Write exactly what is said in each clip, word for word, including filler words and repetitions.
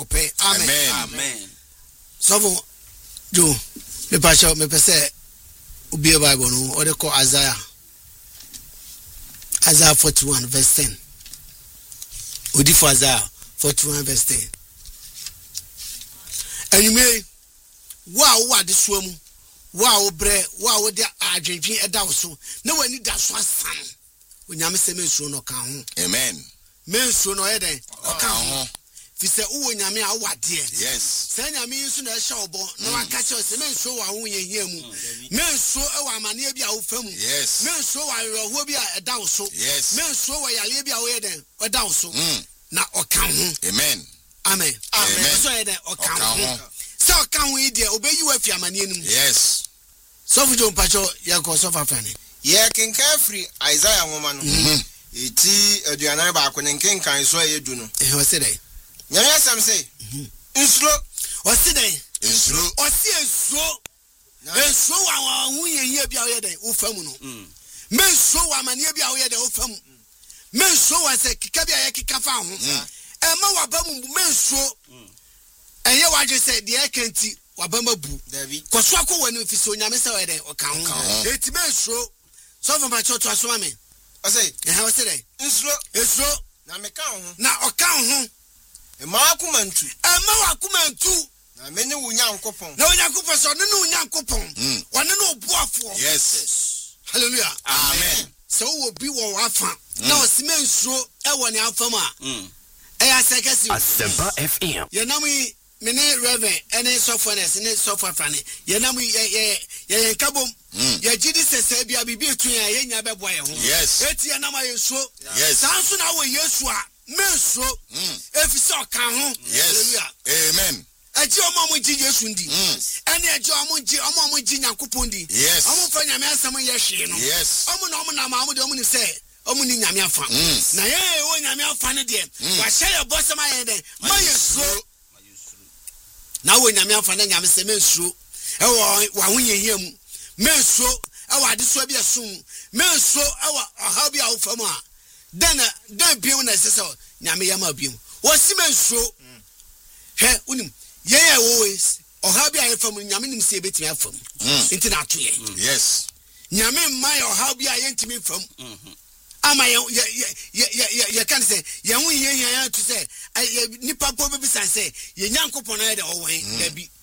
Okay. Amen. Amen. Amen. So Jo, me pastor me pese ubi Bible no or they call Isaiah. Isaiah forty-one verse ten. Odi for Isaiah forty-one verse ten. And you may wow what this woman wow bre wow the adwendwen eda wo so na wani da so asam onyame se mensuo no ka ho. Amen. Mensuo no eden o ka ho fi se wo nyame awade. Yes. Se nyame nso na ehya obo na waka che se mensuo wa ho yehia mu mensuo e wa amane bi a wo fam. Yes. Mensuo wa reho bi a eda wo so. Yes. Mensuo wa yale bi a wo yeden eda wo so na o ka ho. Amen. Amen. Amen. So eden o ka ho. So o ka ho ide obeyi wa fi amane num. Yes. So for John Pacho yako so fa fani. Ye kenka free Isaiah nwoma no. Eti aduanan ba ko nenkenkan so ayedu no. Eh o se dey. Nyame asem say. Nsuro. O se dey. Nsuro. O se nsuro. Nsuro wa hu yehia bia o ye dey o fam no. Me nsuro wa amane bia o ye dey o fam. Me nsuro wa se kika bia ye kika fa ho. E ma wa ba mu me nsuro. Enye wa je se de e kanti wa ba mabu. David. Koso akọ wani fi so nyame se o ye dey o ka ho. Eti me nsuro. So for my church aso ame. I say, eh o se dey. Nsuro. Nsuro. Na me ka ho. Na o ka ho. E ma akumantu. E ma wa akumantu. Na me ne wunyankopon. Na wunyankopon so ne ne wunyankopon. Wa ne ne obuafo. Yes. Hallelujah. Amen. So wo bi wo wafa. Na o se me nsuro e wo ne afam a. E ya sekesi. Asempa F M. Ye na mi me ne reverend ene softwareness ne software fane. Ye na mi ye ye ye nkabom. Ye gidi sese bia bibi etun ya ye nya bebo ye ho. Yes. Eti ya na ma yeso. Yes. Sanso na wo yesu a menso. Efise o kan ho. Hallelujah. Amen. Eji omo mo ji yesu ndi. Ene eji omo ji omo mo ji nyankopon ndi. Yes. Omo fa nyame asam ye hwe no. Yes. Omo na omo na ma omo de omo ni se omo ni nyame afa. Na ye wo nyame afa ne de. Wa hye ye bosam aye de. Ma yesu. Na wo nyame afa ne nyame se menso. E wo wa ho yehia mu. Menso awa de so bia sum menso awa aha bia wo fam a den den biom na sese nyame yama biom wo si menso he unim ye ye wo aha bia ye fam nyame nim se betimi afam nti na to ye. Yes. Nyame mai aha bia ye ntimi fam ama ye ye ye ye kan se ye hu ye ye to se nipa po be san se ye nyankopon na ye de owen da bi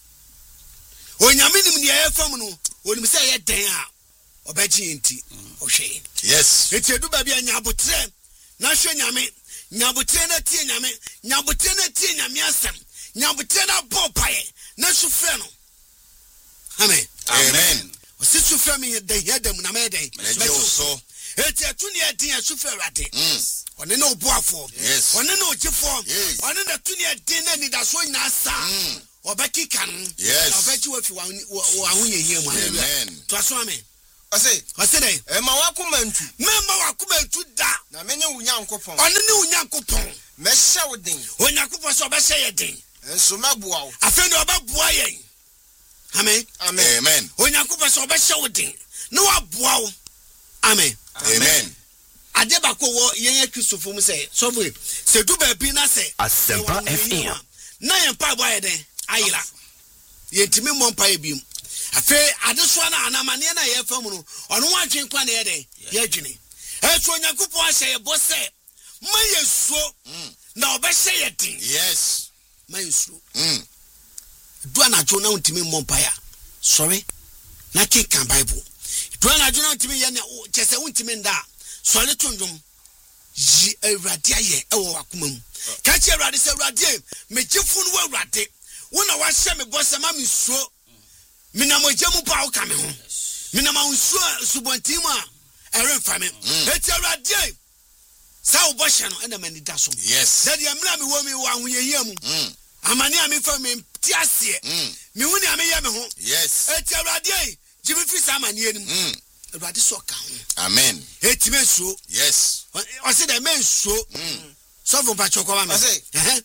o nyame nim ne ye fam no onim say ye den a obaji enti o hwe. Yes. Eti edu ba bia nyabotre na hwe nyame nyabotre na tie nyame nyabotre na tie nyame asem nyabotre na bo pae na sufre no. Amen. Amen. O si sufre mi de yedem na me den. So. Eti etu ne edin a sufre rade. One na obuafo. Yes. One na ogifo. Yes. One na tu ne edin na ni da so nya sa. Obeki kan. Yes. Obeki wa fi wa wa hu yehia mu. Amen. To aso amen. I say, I say, e ma wakumantu. Me ma wakumantu da. Na me ne wunyankopon. Ono ne wunyankopon. Me hye wo den. Wunyankopon so be hye ye den. Enso mabua wo. Afen do ba bua yen. Amen. Amen. Amen. Wunyankopon so be hye wo den. No abua wo. Amen. Amen. Ade ba ko wo yen Kristofo mu say, so we se du ba bi na say. Asempa F M. Na yen pa bua ye den. Ayira. Ye ntimi mo mpa ye bi mu. Afe adeso na anamane na ye fam no ono wadwen kwa na ye den ye dwene eto onyankopon ahye ye bose ma yesuo na obehye ye den. Yes. Ma yesuo mm do na jo na untimi mompa ya sorry na ke kan bible do na jo na untimi ye na chese untimi nda sorry tundum yi awrade aye e wo akoma mu ka che awrade se awrade me gifu no awrade wo na wa hye me bose ma me suo mina mo jemu pa o kame ho mina ma unsu subontim a ere fa me eti awrade sa wo bohye no ena mani da so. Yes. That ya mra me wo me wa hoyehia mu amane a me fa me ti ase me hu ni ame ye me ho. Yes. Eti awrade jimi fi sa amane anim awrade so ka ho. Amen. Eti me suo. Yes. O se de me suo so fo pa chokwa me. Eh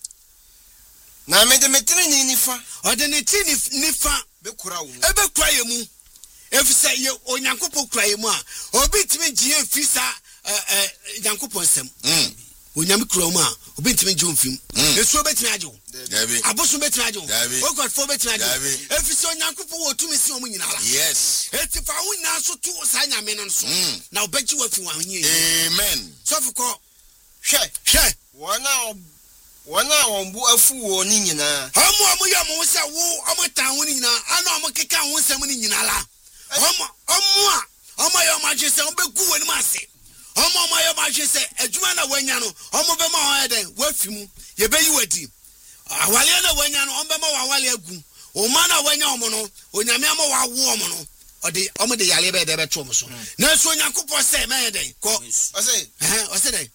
na me de metri ni nifa o de ne ti nifa be kura wo ebe kura ye mu efise ye onyankopon kura ye mu a obi timi gye efisa eh eh nyankopon sem onyame kura mu a obi ntimi gye mfim esuo betimi agye wo Dabi. aboso betimi agye wo Dabi. ogodfo betimi agye wo Dabi. efisi onyankopɔ wo tumi si omu nyina la Yes. eti fa wo nyina so to sa nyame no so na obegye wo fi wo ahnye Amen. so fukɔ hwɛ hwɛ wɔna wɔna wɔn bu afu wɔ ni nyinaa ɔmo ɔmo yɛ ɔmo sɛ wo ɔmo tan wo ni nyina ana ɔmo keka wo nsɛm ni nyina la ɔmo ɔmo a ɔmo yɛ ɔmo agye sɛ ɔbɛgu wɔ nim ase ɔmo ɔmo yɛ ɔmo agye sɛ adwuma na wanya no ɔmo bɛma wɔn ɛdɛn wafi mu yɛbɛyi wadi awale na wanya no ɔmo bɛma wɔ awale agu ɔma na wanya ɔmo no onyame ama wɔ awo ɔmo no ɔde ɔmo de yale bɛɛ de bɛto ɔmo so na so onyankopɔ sɛ mɛyɛ dɛn kɔ ɔse ɛhɛn ɔsɛ dɛn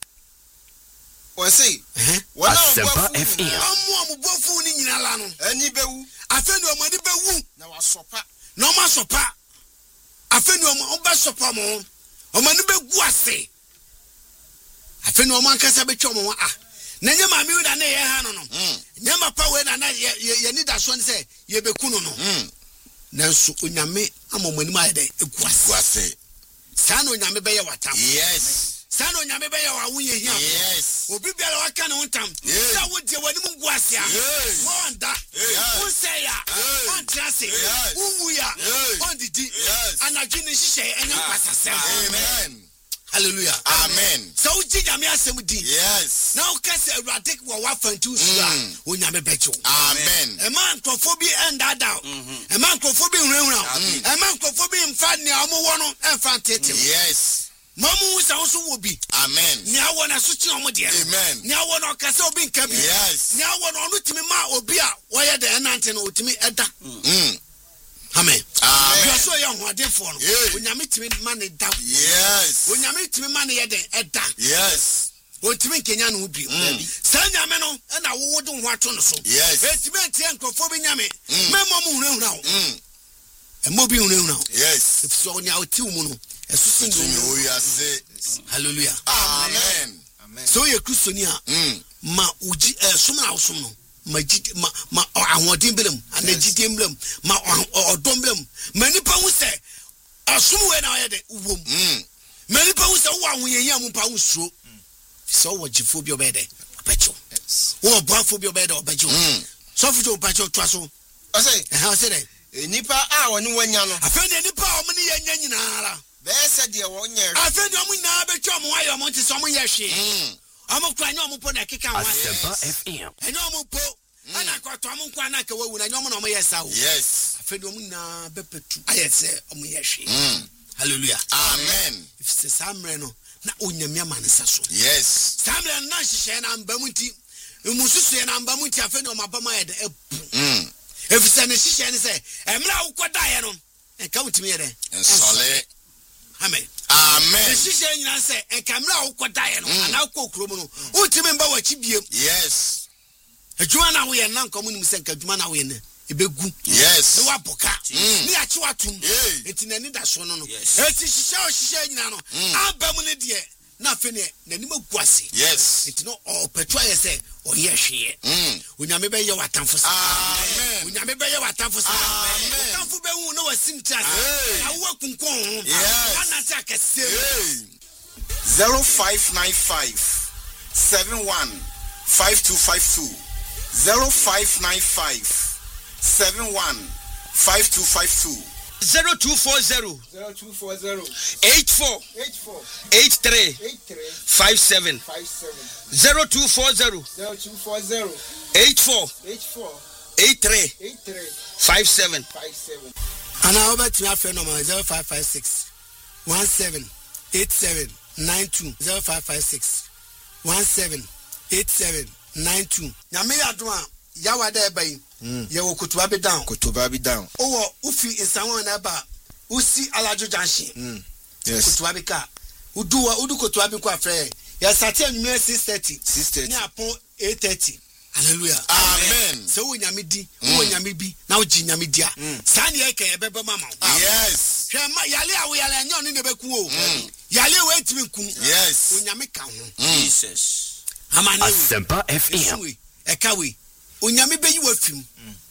ɔse ɛhɛn wɔna wɔn bu Asempa afu F M. nyinaa ɔmo ɔmo bɔfu ni nyina la no ani bɛwu afɛ ni ɔmo ani bɛwu na wasɔpa na ɔmo asɔpa afɛ ni ɔmo ɔmo bɛsɔpa ɔmo ɔmo ani bɛgu ase afɛ ni ɔmo ankasa bɛtwa ɔmo ho a na nye maame wi na ne yɛ ha no no nye mapa we na na yɛ yɛ ni da so ne sɛ yɛ bɛku no no nanso onyame ama ɔmo anim ayɛ dɛ egu ase Guase. saa na onyame bɛyɛ watam Yes. saa na onyame bɛyɛ wa wo yɛ hia Yes. obi biara waka ne ho ntam Yes. sɛ wo deɛ w'anim gu ase a Yes. wɔnda Yes. wonsɛe a Yes. ɔntra ase Yes. wowu a Yes. ɔndidi Yes. anadwo ne nhyehyɛe ɛnyɛ nkwasasɛm Amen. halleluya Amen. sɛ wogye nyame asɛm di Yes. na woka sɛ awurade wɔ w'afantiw so a onyame bɛgye wo Amen. ɛma nkurɔfoɔ bi ɛndaadaa wo ɛma nkurɔfoɔ bi nhurahura wo ɛma nkurɔfoɔ bi mfa nea ɔmowɔ no ɛmfa ntetew Yes. ma ɔmo hu sɛ wo so wɔ bi Amen. nea wɔ no ɛso kye ɔmo deɛ Amen. nea wɔ no ɔka sɛ obi nka bi Yes. nea wɔ no ɔno tumi ma obi a wɔyɛ dɛ ɛnante no ɔtumi ɛda Mm. amen Amen. bia so ɔyɛ ɔhoɔdenfoɔ no Yeah. onyame tumi ma ne da Yes. onyame tumi ma ne yɛ dɛn ɛda Yes. ɔntumi nkenya no ho bio saa nyame no ɛna wowo de wo ho ato no so Yes. ɛtumi antie nkurɔfoɔ bi nyame mɛma mo hunahuna wo Mm. ɛma obi hunahuna wo Yes. ɛfisɛ ɔnea ɔte wo mu no ɛso so Tumi ne wo ya se. halleluya Amen. amen sɛ woyɛ kristoni a Mm. ma wogyi ɛsom na wosom no ma gyi ma ma ahoɔden bere mu ana gyidie mbere mu ma ɔdɔm bere mu ma nipa hu sɛ asom wei na ɔyɛ de wom Mm. ma nipa hu sɛ wowɔ ahoyɛhia mu mpa wosuro sɛ wowɔ gyefoɔ bi ɔbɛyɛ dɛ ɔbɛgye wo wowɔ boafoɔ bi ɔbɛyɛ dɛ ɔbɛgye wo Mm. sɔfo gye wo pakyɛ wotoa so ɔse ɛha ɔsɛ dɛ nipa a wɔne wanya no afei ne nipa a ɔmo ne yɛnya nyinaa la bɛyɛ sɛ deɛ wɔnyɛ afei ne ɔmo nyinaa bɛtwa ɔmo ayɛ ɔmo nte sɛ ɔmo yɛ hwee Mm. ɔmo kora nyɛ ɔmo po na ɛkeka ho Asempa asɛm F M. ɛnyɛ ɔmo po ɛna akɔtɔ ɔmo nko ana ka wawu na nyɛ ɔmo na ɔmo yɛ saa o Yes. afei ne ɔmo nyinaa bɛpɛtu ayɛ sɛ ɔmo yɛ hwee Mm. halleluya Amen. ɛfisɛ saa mmerɛ no na onyame ama ne nsa so Yes. saa mmerɛ no na nhyehyɛeɛ na amba mu nti mmususuɛ na amba mu nti afei ne ɔmo aba mu ayɛ dɛ abu Mm. ɛfisɛ ne nhyehyɛeɛ ne sɛ ɛmmerɛ a wokɔdaeɛ no ɛnka wotumi yɛ dɛ Nsɔle. amen ne Amen. nhyehyɛeɛ nyinaa sɛ ɛnka mmerɛ a wokɔdaeɛ no anaa wokɔ kurom no wotumi mba w'akyi biem Yes. adwuma no a woyɛ na nka mo nim sɛ nka adwuma no a woyɛ no ɛbɛgu Yes. ne woabɔ ka Mm. ne yɛakye woatom Hey. enti n'ani da so no no Yes. ɛti hyehyɛ a ɔhyehyɛ nyinaa no aba mu no deɛ na afei ne n'anim agu ase Yes. enti no ɔpɛtu ayɛ sɛ ɔyɛ hweeɛ Mm. onyame bɛyɛ w'atamfo sa Amen. onyame bɛyɛ w'atamfo sa Amen. ɔtamfo bɛhu na wasim te ase Hey. na woakunkun ho Yes. woanante akɛseɛ mu Hey. zero five nine five seven one five two five two zero five nine five seven one five two five two zero two four zero zero two four zero eight four eight four eight three eight three five seven five seven zero two four zero zero two four zero eight four eight four eight three eight three five seven. five seven. anaa wobɛtumi afrɛ nɔma zero five five six one seven eight seven nine two zero five five six one seven eight seven nine two nyame yɛ adom a yawa dɛ ɛba yi yɛwɔ kotoba bi down kotoba bi down. wowɔ wofi nsanwa na ɛba wosi alajo junction Yes. kotoba bi ka wodu wa wodu kotoba bi kɔ afrɛ yɛ yɛsate anwummerɛ six thirty six thirty. ne apɔn eight thirty hallelujah Amen. sɛ wowɔ nyame di wowɔ nyame bi na wogye nyame di a saa ne yɛka yɛbɛbɛ ma ma wo Yes. hwɛ ma yale a woyale ɛnyɛ ɔno ne bɛku o yale a woatumi nkum Yes. onyame ka ho Jesus. amane we Asempa F M. ɛsu we ɛka we onyame bɛyi wo afim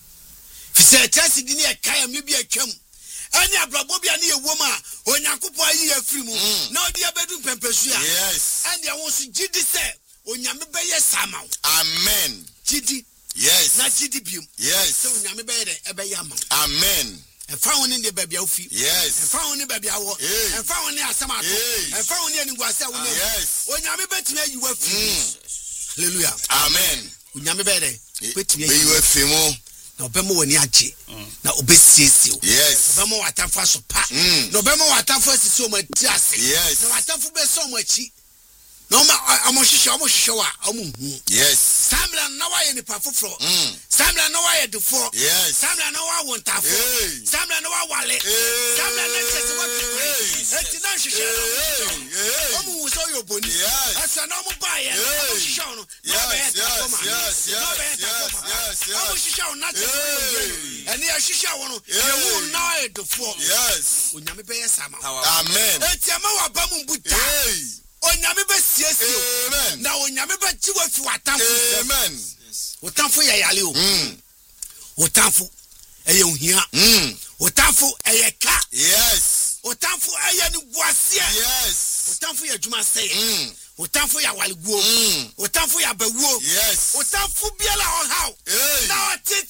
fisɛ ɛkyɛse di ne ɛka yɛ me bi atwam ɛne abrabɔ bi a ne yɛwom a onyankopɔn ayi yɛ afiri mu na ɔde yɛbɛdu mpɛmpɛsu a Yes. ɛneɛ wo so gye di sɛ onyame bɛyɛ sama wo. Amen. Gidi. Yes. Na gidi biom. Yes. So onyame bɛyɛ de ɛbɛyɛ ama wo. Amen. Ɛfa wo ne de baabi a wofi. Yes. Ɛfa wo ne baabi a wɔ. Hey. Ɛfa wo ne asɛm ato. Hey. Ɛfa wo ne animguase a wo ne. Yes. Onyame bɛtumi ayi wo afi. Hallelujah. Amen. Onyame bɛyɛ de bɛtumi ayi Be you a fimo. na obɛma w'ani agye na obɛsiesie wo. Yes. Obɛma w'atamfo aso pa. Mm. Na obɛma w'atamfo asisi ɔmo ati ase. Yes. Na w'atamfo bɛsɛ ɔmo akyi. Na ɔmo ɔmo hyehyɛ ɔmo hyehyɛ wa ɔmo hu. Yes. Samla na wayɛ nipa foforɔ. Mm. Samla na wayɛ defo. Yes. Samla na wawo ntafo. Hey. Samla na wawale. Samla na kyese wakekere. Eti na hyehyɛ na ɔmo hu sɛ ɔyɛ oboni. Yes. Asa na ɔmo ba yɛ. Ɔmo hyehyɛ ɔno. Yes, yes, yes, yes, yes, yes, yes. Ɔmo hyehyɛ ɔno na kyese ɔyɛ. Ɛni ɛhyehyɛ ɔno. Ewu na ɔyɛ defo. Yes. Onyame bɛyɛ sama. Amen. Eti ama waba mu mbuta. Hey. Onyame bɛsiesie o. Amen. Na onyame bɛgye wo afi w'atamfo. Amen. W'atamfo yɛ yale o. Mm. W'atamfo ɛyɛ ohia. Mm. W'atamfo ɛyɛ ka. Yes. W'atamfo ɛyɛ ne buaseɛ. Yes. W'atamfo yɛ adwuma sɛɛ. Mm. W'atamfo yɛ awaleguo. Mm. W'atamfo yɛ abawuo. Yes. W'atamfo biara ɔhaw. Hey. Na ɔte